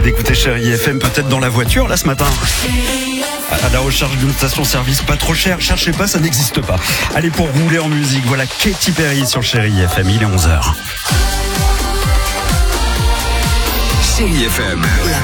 d'écouter Chérie FM, peut-être dans la voiture là ce matin. À la recherche d'une station-service pas trop chère, cherchez pas, ça n'existe pas. Allez, pour rouler en musique, voilà Katy Perry sur Chérie FM, il est 11h. Chérie FM. La